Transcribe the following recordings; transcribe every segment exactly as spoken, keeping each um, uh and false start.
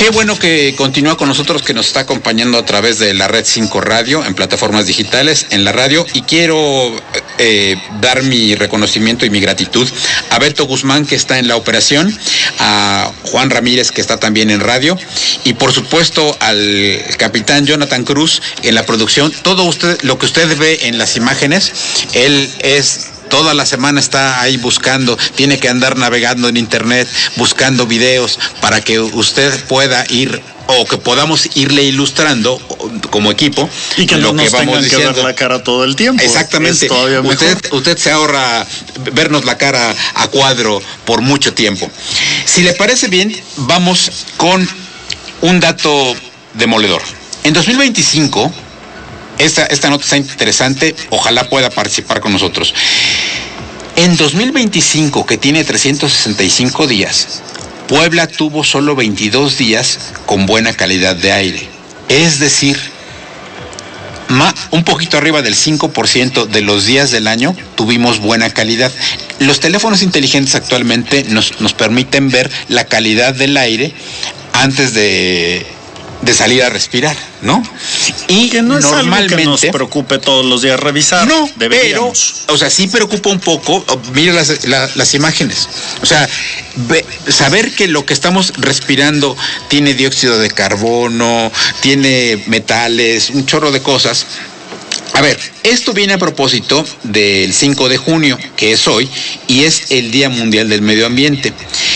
Qué bueno que continúa con nosotros, que nos está acompañando a través de la Red cinco Radio, en plataformas digitales, en la radio, y quiero eh, dar mi reconocimiento y mi gratitud a Beto Guzmán, que está en la operación, a Juan Ramírez, que está también en radio, y por supuesto al capitán Jonathan Cruz en la producción. Todo usted, lo que usted ve en las imágenes, él es... Toda la semana está ahí buscando, tiene que andar navegando en internet, buscando videos para que usted pueda ir o que podamos irle ilustrando como equipo y que lo no que nos vamos tengan diciendo. que ver la cara todo el tiempo. Exactamente. Usted, usted se ahorra vernos la cara a cuadro por mucho tiempo. Si le parece bien, vamos con un dato demoledor. En dos mil veinticinco, Esta, esta nota está interesante, ojalá pueda participar con nosotros. En dos mil veinticinco, que tiene trescientos sesenta y cinco días, Puebla tuvo solo veintidós días con buena calidad de aire. Es decir, ma, un poquito arriba del cinco por ciento de los días del año tuvimos buena calidad. Los teléfonos inteligentes actualmente nos, nos permiten ver la calidad del aire antes de... de salir a respirar, ¿no? Y que no es normalmente algo que nos preocupe todos los días revisar. No, deberíamos. Pero, o sea, sí preocupa un poco. Mira las, la, las imágenes. O sea, ve, saber que lo que estamos respirando tiene dióxido de carbono, tiene metales, un chorro de cosas. A ver, esto viene a propósito del cinco de junio, que es hoy, y es el Día Mundial del Medio Ambiente.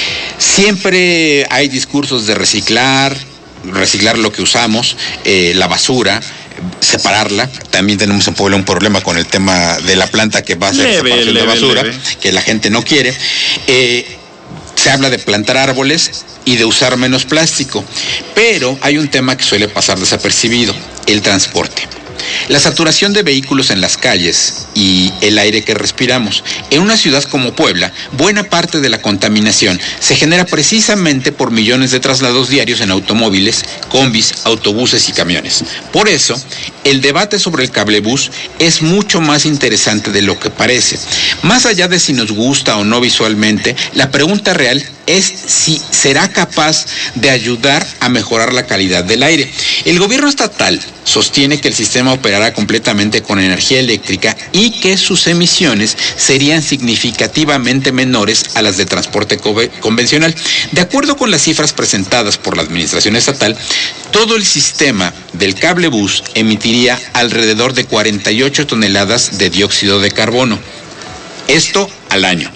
Siempre hay discursos de reciclar, reciclar lo que usamos, eh, la basura, separarla. También tenemos en Puebla un problema con el tema de la planta que va a hacer leve, separación leve, de basura, leve. que la gente no quiere. Eh, se habla de plantar árboles y de usar menos plástico, pero hay un tema que suele pasar desapercibido: el transporte. La saturación de vehículos en las calles y el aire que respiramos. En una ciudad como Puebla, buena parte de la contaminación se genera precisamente por millones de traslados diarios en automóviles, combis, autobuses y camiones. Por eso, el debate sobre el cablebús es mucho más interesante de lo que parece. Más allá de si nos gusta o no visualmente, la pregunta real es si será capaz de ayudar a mejorar la calidad del aire. El gobierno estatal sostiene que el sistema operará completamente con energía eléctrica y que sus emisiones serían significativamente menores a las de transporte convencional. De acuerdo con las cifras presentadas por la administración estatal, todo el sistema del cablebús emitiría alrededor de cuarenta y ocho toneladas de dióxido de carbono. Esto al año.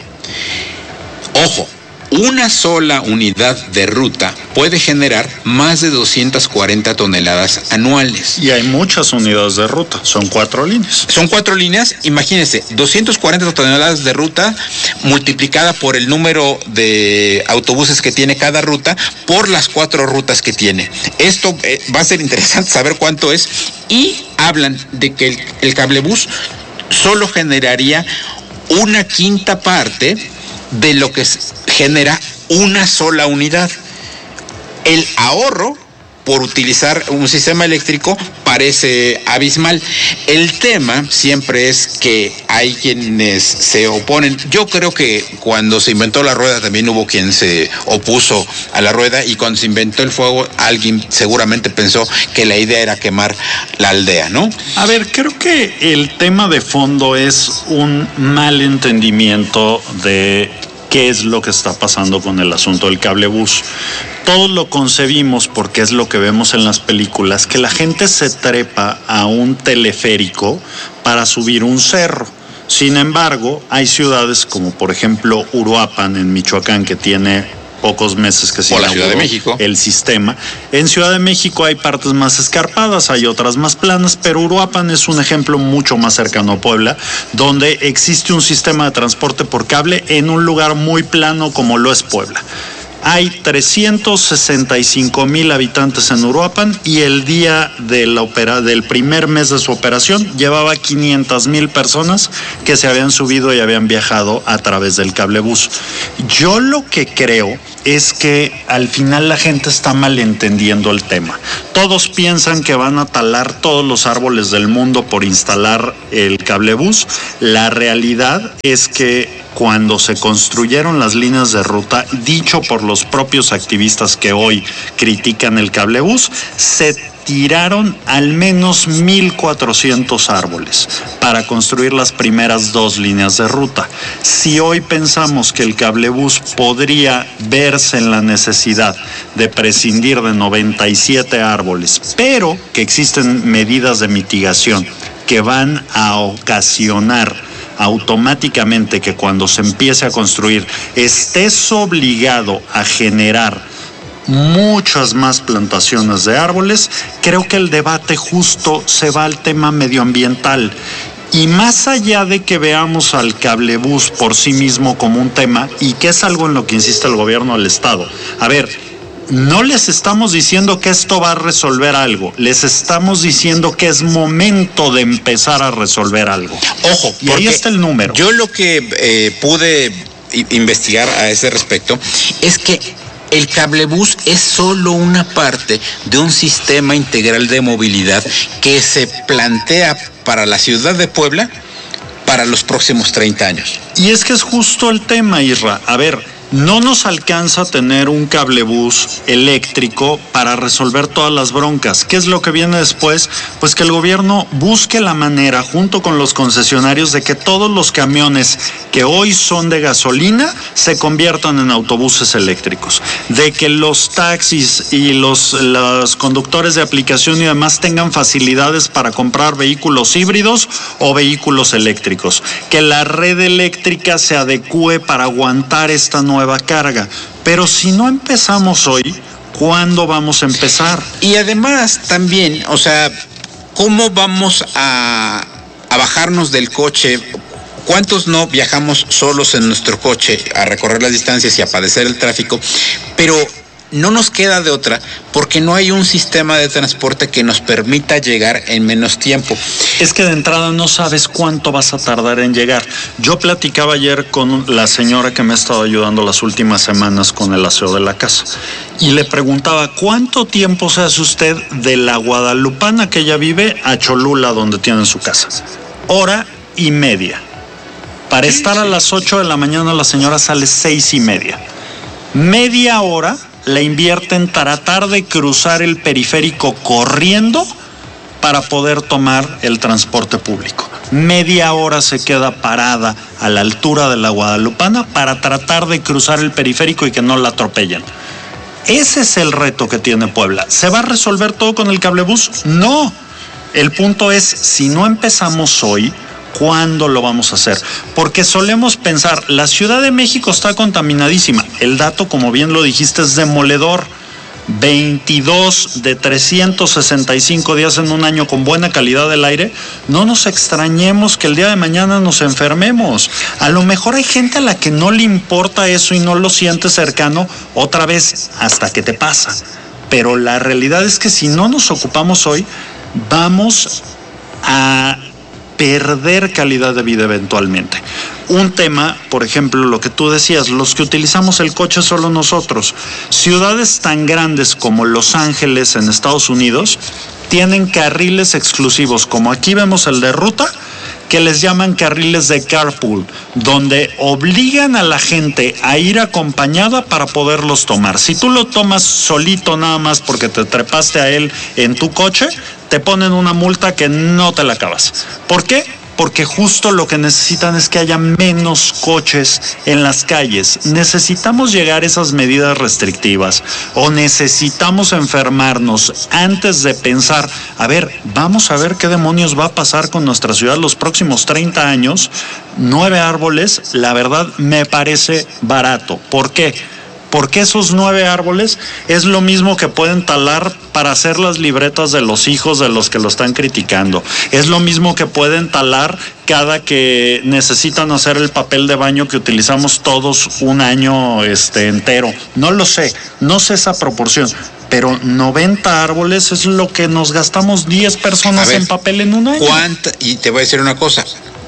Ojo, una sola unidad de ruta puede generar más de doscientas cuarenta toneladas anuales. Y hay muchas unidades de ruta, son cuatro líneas. Son cuatro líneas, imagínense, doscientas cuarenta toneladas de ruta multiplicada por el número de autobuses que tiene cada ruta por las cuatro rutas que tiene. Esto eh, va a ser interesante saber cuánto es, y hablan de que el, el cablebús solo generaría una quinta parte de lo que genera una sola unidad. El ahorro por utilizar un sistema eléctrico parece abismal. El tema siempre es que hay quienes se oponen. Yo creo que cuando se inventó la rueda también hubo quien se opuso a la rueda, y cuando se inventó el fuego alguien seguramente pensó que la idea era quemar la aldea, ¿no? A ver, creo que el tema de fondo es un mal entendimiento de qué es lo que está pasando con el asunto del cablebús. Todos lo concebimos, porque es lo que vemos en las películas, que la gente se trepa a un teleférico para subir un cerro. Sin embargo, hay ciudades como por ejemplo Uruapan en Michoacán, que tiene pocos meses que se inauguró la Ciudad de México. El sistema. En Ciudad de México hay partes más escarpadas, hay otras más planas, pero Uruapan es un ejemplo mucho más cercano a Puebla, donde existe un sistema de transporte por cable en un lugar muy plano como lo es Puebla. Hay trescientos sesenta y cinco mil habitantes en Uruapan, y el día de la opera, del primer mes de su operación llevaba quinientas mil personas que se habían subido y habían viajado a través del cablebús. Yo lo que creo es que al final la gente está malentendiendo el tema. Todos piensan que van a talar todos los árboles del mundo por instalar el cablebús. La realidad es que cuando se construyeron las líneas de ruta, dicho por los propios activistas que hoy critican el cablebús, se tiraron al menos mil cuatrocientos árboles para construir las primeras dos líneas de ruta. Si hoy pensamos que el cablebús podría verse en la necesidad de prescindir de noventa y siete árboles, pero que existen medidas de mitigación que van a ocasionar automáticamente que cuando se empiece a construir estés obligado a generar muchas más plantaciones de árboles, creo que el debate justo se va al tema medioambiental. Y más allá de que veamos al cablebús por sí mismo como un tema, y que es algo en lo que insiste el gobierno del Estado, a ver, no les estamos diciendo que esto va a resolver algo, les estamos diciendo que es momento de empezar a resolver algo. Ojo, y ahí está el número. Yo lo que eh, pude investigar a ese respecto es que el cablebús es solo una parte de un sistema integral de movilidad que se plantea para la ciudad de Puebla para los próximos treinta años. Y es que es justo el tema, Isra. A ver, no nos alcanza a tener un cablebús eléctrico para resolver todas las broncas. ¿Qué es lo que viene después? Pues que el gobierno busque la manera, junto con los concesionarios, de que todos los camiones que hoy son de gasolina se conviertan en autobuses eléctricos. De que los taxis y los, los conductores de aplicación y demás tengan facilidades para comprar vehículos híbridos o vehículos eléctricos. Que la red eléctrica se adecúe para aguantar esta nueva carga. Pero si no empezamos hoy, ¿cuándo vamos a empezar? Y además también, o sea, ¿cómo vamos a, a bajarnos del coche? ¿Cuántos no viajamos solos en nuestro coche a recorrer las distancias y a padecer el tráfico? Pero no nos queda de otra porque no hay un sistema de transporte que nos permita llegar en menos tiempo. Es que de entrada no sabes cuánto vas a tardar en llegar. Yo platicaba ayer con la señora que me ha estado ayudando las últimas semanas con el aseo de la casa y le preguntaba cuánto tiempo se hace usted de la Guadalupana que ella vive a Cholula, donde tiene su casa. Hora y media. Para estar a las ocho de la mañana la señora sale seis y media. Media hora la invierte en tratar de cruzar el periférico corriendo para poder tomar el transporte público. Media hora se queda parada a la altura de la Guadalupana para tratar de cruzar el periférico y que no la atropellen. Ese es el reto que tiene Puebla. ¿Se va a resolver todo con el cablebús? No. El punto es, si no empezamos hoy, ¿cuándo lo vamos a hacer? Porque solemos pensar, la Ciudad de México está contaminadísima. El dato, como bien lo dijiste, es demoledor. veintidós de trescientos sesenta y cinco días en un año con buena calidad del aire. No nos extrañemos que el día de mañana nos enfermemos. A lo mejor hay gente a la que no le importa eso y no lo siente cercano, otra vez, hasta que te pasa. Pero la realidad es que si no nos ocupamos hoy, vamos a perder calidad de vida eventualmente. Un tema, por ejemplo, lo que tú decías, los que utilizamos el coche solo nosotros. Ciudades tan grandes como Los Ángeles en Estados Unidos tienen carriles exclusivos, como aquí vemos el de ruta, que les llaman carriles de carpool, donde obligan a la gente a ir acompañada para poderlos tomar. Si tú lo tomas solito nada más porque te trepaste a él en tu coche, te ponen una multa que no te la acabas. ¿Por qué? Porque justo lo que necesitan es que haya menos coches en las calles. Necesitamos llegar a esas medidas restrictivas o necesitamos enfermarnos antes de pensar, a ver, vamos a ver qué demonios va a pasar con nuestra ciudad los próximos treinta años. Nueve árboles, la verdad, me parece barato. ¿Por qué? Porque esos nueve árboles es lo mismo que pueden talar para hacer las libretas de los hijos de los que lo están criticando. Es lo mismo que pueden talar cada que necesitan hacer el papel de baño que utilizamos todos un año este, entero. No lo sé, no sé esa proporción. Pero noventa árboles es lo que nos gastamos diez personas ver, en papel en un año. ¿Cuánta? Y te voy a decir una cosa.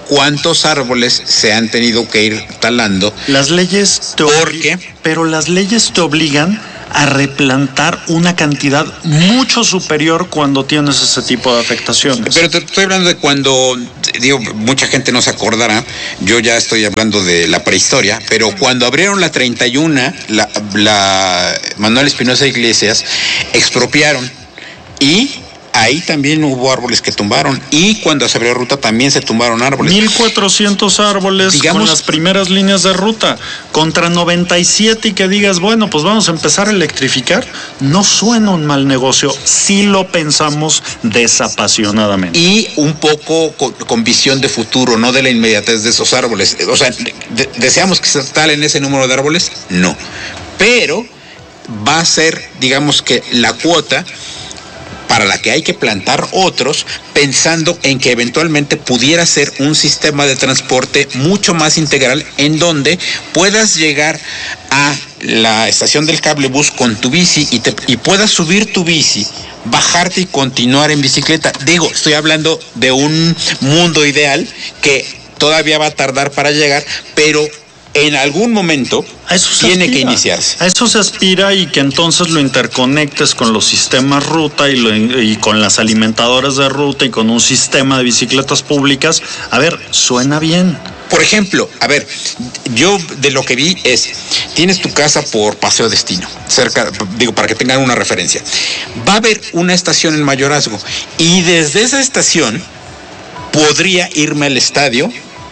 cuántos árboles se han tenido que ir talando. Las leyes te Porque, pero las leyes te obligan a replantar una cantidad mucho superior cuando tienes ese tipo de afectaciones. Pero te estoy hablando de cuando, digo, mucha gente no se acordará, yo ya estoy hablando de la prehistoria, pero cuando abrieron la treinta y uno, la, la Manuel Espinosa Iglesias, expropiaron y ahí también hubo árboles que tumbaron, y cuando se abrió ruta también se tumbaron árboles. mil cuatrocientos árboles, digamos, con las primeras líneas de ruta, contra noventa y siete, y que digas, bueno, pues vamos a empezar a electrificar, no suena un mal negocio si lo pensamos desapasionadamente. Y un poco con, con visión de futuro, no de la inmediatez de esos árboles. O sea, de, ¿deseamos que se talen ese número de árboles? No. Pero va a ser, digamos que, la cuota para la que hay que plantar otros, pensando en que eventualmente pudiera ser un sistema de transporte mucho más integral, en donde puedas llegar a la estación del cablebús con tu bici y, te, y puedas subir tu bici, bajarte y continuar en bicicleta. Digo, estoy hablando de un mundo ideal que todavía va a tardar para llegar, pero en algún momento tiene que iniciarse. A eso se aspira, y que entonces lo interconectes con los sistemas ruta y, lo, y con las alimentadoras de ruta y con un sistema de bicicletas públicas. A ver, suena bien. Por ejemplo, a ver, yo de lo que vi es, tienes tu casa por Paseo Destino, cerca, digo, para que tengan una referencia. Va a haber una estación en Mayorazgo, y desde esa estación podría irme al estadio,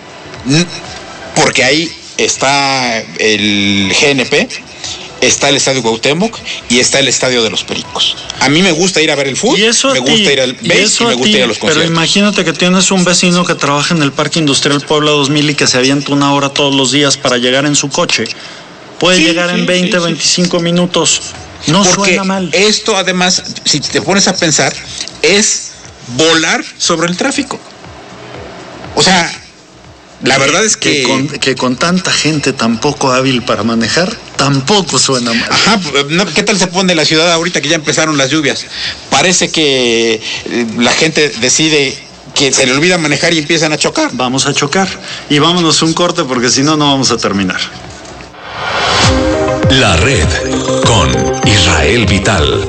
porque ahí está el G N P, está el Estadio Cuauhtémoc y está el Estadio de los Pericos. A mí me gusta ir a ver el fútbol, me gusta ir al base y me gusta ir a los conciertos. Pero imagínate que tienes un vecino que trabaja en el Parque Industrial Puebla dos mil y que se avienta una hora todos los días para llegar en su coche. Puede sí, llegar sí, en veinte, sí, veinticinco sí. minutos. No Porque suena mal. Esto además, si te pones a pensar, es volar sobre el tráfico. O sea, la verdad es que... Que con, que con tanta gente tan poco hábil para manejar, tampoco suena mal. Ajá, ¿qué tal se pone la ciudad ahorita que ya empezaron las lluvias? Parece que la gente decide que se le olvida manejar y empiezan a chocar. Vamos a chocar. Y vámonos un corte, porque si no, no vamos a terminar. La Red con Israel Vital.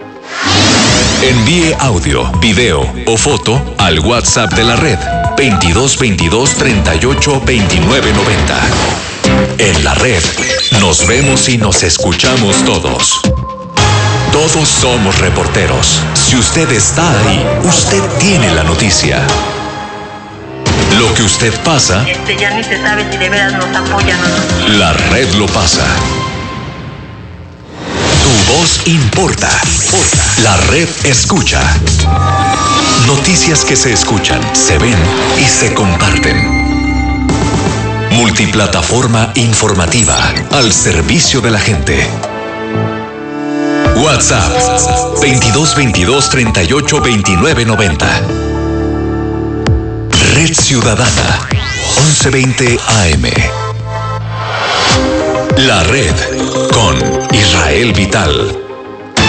Envíe audio, video o foto al WhatsApp de la Red veintidós veintidós treinta y ocho veintinueve noventa. En la Red nos vemos y nos escuchamos todos. Todos somos reporteros. Si usted está ahí, usted tiene la noticia. Lo que usted pasa, este ya ni se sabe si de veras nos apoyan o no. La Red lo pasa. Tu voz importa. La Red escucha. Noticias que se escuchan, se ven y se comparten. Multiplataforma informativa al servicio de la gente. WhatsApp veintidós veintidós treinta y ocho veintinueve noventa. Red Ciudadana once veinte A M. La Red con Israel Vital.